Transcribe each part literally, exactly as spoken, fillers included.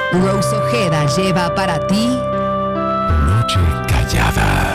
Rose Ojeda lleva para ti Noche Callada.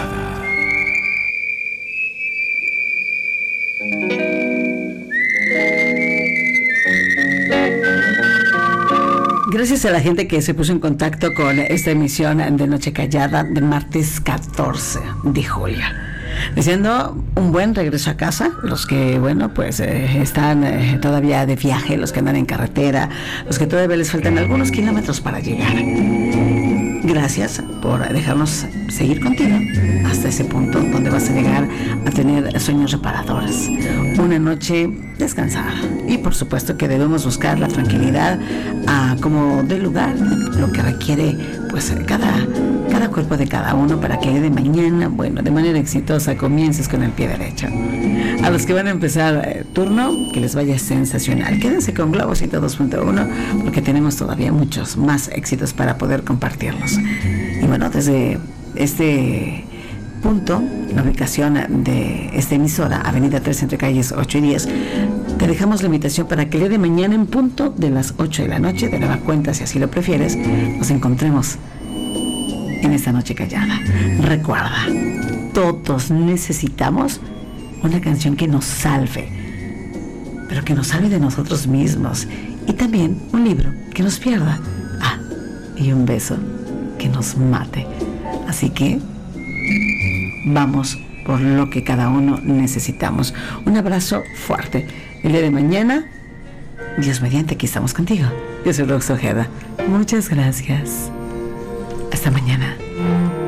Gracias a la gente que se puso en contacto con esta emisión de Noche Callada de martes catorce de julio. Deseando un buen regreso a casa, los que, bueno, pues eh, están eh, todavía de viaje, los que andan en carretera, los que todavía les faltan algunos kilómetros para llegar. Gracias por dejarnos seguir contigo hasta ese punto donde vas a llegar a tener sueños reparadores. Una noche descansada. Y por supuesto que debemos buscar la tranquilidad a como del lugar, lo que requiere pues cada, cada cuerpo de cada uno para que de mañana, bueno, de manera exitosa comiences con el pie derecho. A los que van a empezar eh, turno, que les vaya sensacional. Quédense con Globocito dos punto uno porque tenemos todavía muchos más éxitos para poder compartirlos. Y bueno, desde este punto, la ubicación de esta emisora, Avenida tres entre calles ocho y diez, te dejamos la invitación para que el día de mañana en punto de las ocho de la noche, de nueva cuenta si así lo prefieres, nos encontremos en esta noche callada. Recuerda, todos necesitamos una canción que nos salve, pero que nos salve de nosotros mismos, y también un libro que nos pierda, ah, y un beso que nos mate. Así que vamos por lo que cada uno necesitamos. Un abrazo fuerte. El día de mañana, Dios mediante, aquí estamos contigo. Yo soy Rose Ojeda. Muchas gracias. Hasta mañana.